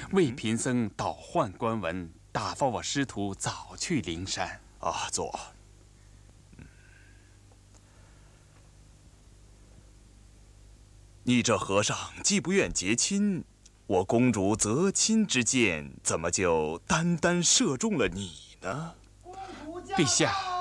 为贫僧倒换官文，打发我师徒早去灵山。 啊，坐。你这和尚既不愿结亲，我公主择亲之箭，怎么就单单射中了你呢？ 陛下。